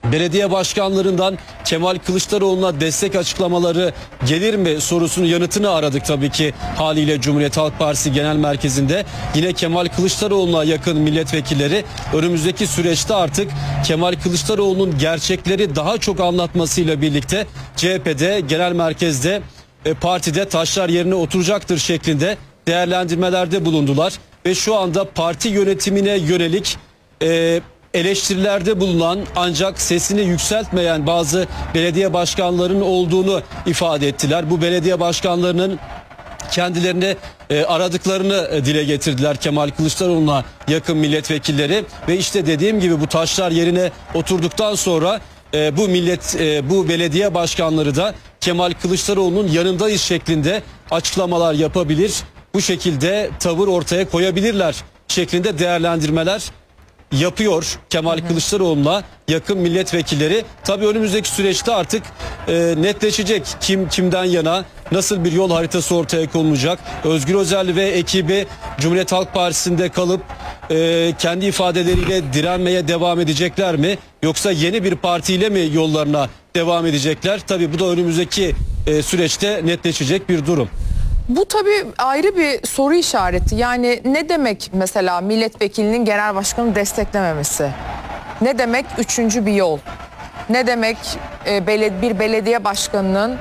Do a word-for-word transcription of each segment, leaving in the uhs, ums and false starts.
belediye başkanlarından Kemal Kılıçdaroğlu'na destek açıklamaları gelir mi sorusunun yanıtını aradık tabii ki haliyle Cumhuriyet Halk Partisi Genel Merkezi'nde. Yine Kemal Kılıçdaroğlu'na yakın milletvekilleri önümüzdeki süreçte artık Kemal Kılıçdaroğlu'nun gerçekleri daha çok anlatmasıyla birlikte C H P'de genel merkezde e, partide taşlar yerine oturacaktır şeklinde değerlendirmelerde bulundular ve şu anda parti yönetimine yönelik e, eleştirilerde bulunan ancak sesini yükseltmeyen bazı belediye başkanlarının olduğunu ifade ettiler. Bu belediye başkanlarının kendilerini e, aradıklarını e, dile getirdiler Kemal Kılıçdaroğlu'na yakın milletvekilleri ve işte dediğim gibi bu taşlar yerine oturduktan sonra e, bu millet e, bu belediye başkanları da Kemal Kılıçdaroğlu'nun yanındayız şeklinde açıklamalar yapabilir. Bu şekilde tavır ortaya koyabilirler şeklinde değerlendirmeler yapıyor Kemal Kılıçdaroğlu'na yakın milletvekilleri. Tabii önümüzdeki süreçte artık e, netleşecek kim kimden yana, nasıl bir yol haritası ortaya konulacak. Özgür Özel ve ekibi Cumhuriyet Halk Partisi'nde kalıp e, kendi ifadeleriyle direnmeye devam edecekler mi? Yoksa yeni bir partiyle mi yollarına devam edecekler? Tabii bu da önümüzdeki e, süreçte netleşecek bir durum. Bu tabii ayrı bir soru işareti. Yani ne demek mesela milletvekilinin genel başkanı desteklememesi? Ne demek üçüncü bir yol? Ne demek e, beled bir belediye başkanının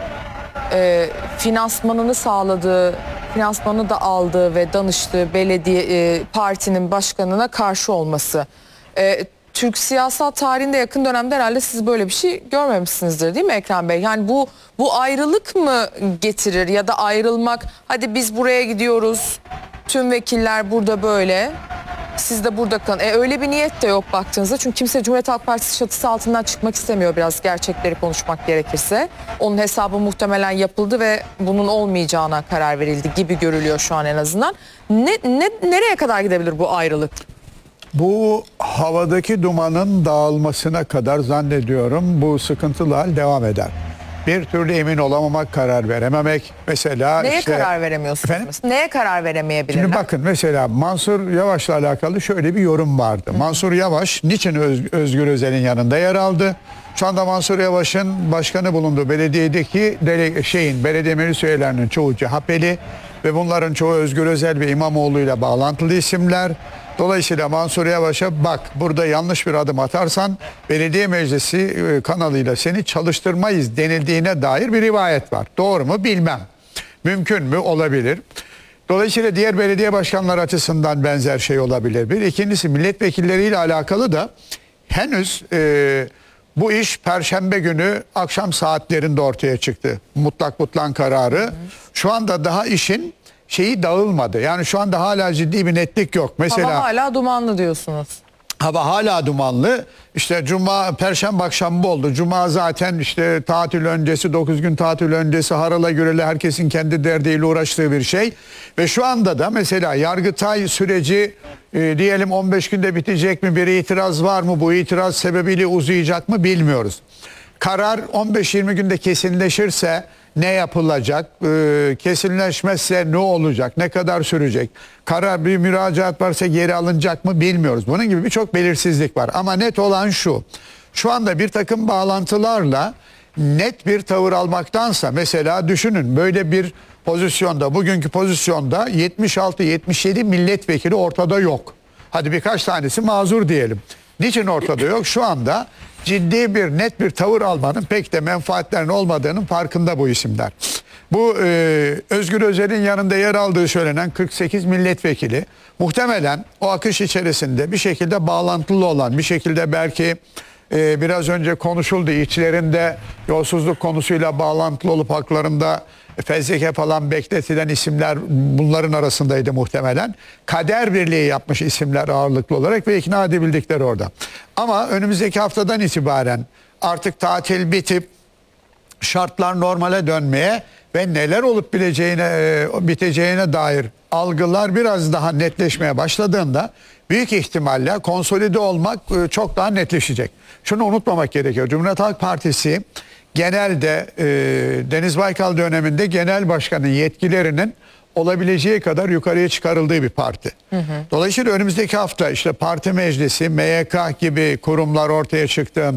e, finansmanını sağladığı, finansmanı da aldığı ve danıştığı belediye e, partinin başkanına karşı olması? E, Türk siyasal tarihinde yakın dönemde herhalde siz böyle bir şey görmemişsinizdir değil mi Ekrem Bey? Yani bu bu ayrılık mı getirir ya da ayrılmak, hadi biz buraya gidiyoruz, tüm vekiller burada böyle, siz de burada kalın. E öyle bir niyet de yok baktığınızda, çünkü kimse Cumhuriyet Halk Partisi çatısı altından çıkmak istemiyor, biraz gerçekleri konuşmak gerekirse. Onun hesabı muhtemelen yapıldı ve bunun olmayacağına karar verildi gibi görülüyor şu an en azından. Ne, ne, nereye kadar gidebilir bu ayrılık? Bu havadaki dumanın dağılmasına kadar zannediyorum bu sıkıntılı hal devam eder. Bir türlü emin olamamak, karar verememek. Mesela Neye işte, karar veremiyorsunuz? Efendim? Neye karar veremeyebilirler? Şimdi bakın mesela Mansur Yavaş'la alakalı şöyle bir yorum vardı. Hı. Mansur Yavaş niçin Öz, Özgür Özel'in yanında yer aldı? Şu anda Mansur Yavaş'ın başkanı bulunduğu belediyedeki dele, şeyin belediye meclis üyelerinin çoğu C H P'li ve bunların çoğu Özgür Özel ve İmamoğlu ile bağlantılı isimler. Dolayısıyla Mansur Yavaş'a bak burada yanlış bir adım atarsan belediye meclisi kanalıyla seni çalıştırmayız denildiğine dair bir rivayet var. Doğru mu bilmem. Mümkün mü? Olabilir. Dolayısıyla diğer belediye başkanları açısından benzer şey olabilir. Bir. İkincisi milletvekilleriyle alakalı da henüz e, bu iş Perşembe günü akşam saatlerinde ortaya çıktı. Mutlak mutlak kararı. Şu anda daha işin şeyi dağılmadı. Yani şu anda hala ciddi bir netlik yok. Mesela hava hala dumanlı diyorsunuz. Hava hala dumanlı. İşte Cuma, Perşembe akşamı oldu. Cuma zaten işte tatil öncesi, dokuz gün tatil öncesi harala gürele herkesin kendi derdiyle uğraştığı bir şey. Ve şu anda da mesela Yargıtay süreci e, diyelim on beş günde bitecek mi? Bir itiraz var mı? Bu itiraz sebebiyle uzayacak mı? Bilmiyoruz. Karar on beş yirmi günde kesinleşirse ne yapılacak, ee, kesinleşmezse ne olacak, ne kadar sürecek, karar bir müracaat varsa geri alınacak mı bilmiyoruz. Bunun gibi birçok belirsizlik var ama net olan şu, şu anda bir takım bağlantılarla net bir tavır almaktansa mesela düşünün böyle bir pozisyonda, bugünkü pozisyonda yetmiş altı yetmiş yedi milletvekili ortada yok. Hadi birkaç tanesi mazur diyelim. Niçin ortada yok? Şu anda ciddi bir net bir tavır almanın pek de menfaatlerinin olmadığının farkında bu isimler. Bu e, Özgür Özel'in yanında yer aldığı söylenen kırk sekiz milletvekili muhtemelen o akış içerisinde bir şekilde bağlantılı olan, bir şekilde belki e, biraz önce konuşuldu, içlerinde yolsuzluk konusuyla bağlantılı olup haklarında fezleke falan bekletilen isimler bunların arasındaydı muhtemelen. Kader birliği yapmış isimler ağırlıklı olarak ve ikna edebildikleri orada. Ama önümüzdeki haftadan itibaren artık tatil bitip şartlar normale dönmeye ve neler olup bileceğine, biteceğine dair algılar biraz daha netleşmeye başladığında büyük ihtimalle konsolide olmak çok daha netleşecek. Şunu unutmamak gerekiyor. Cumhuriyet Halk Partisi genelde e, Deniz Baykal döneminde genel başkanın yetkilerinin olabileceği kadar yukarıya çıkarıldığı bir parti. Hı hı. Dolayısıyla önümüzdeki hafta işte parti meclisi, M Y K gibi kurumlar ortaya çıktığında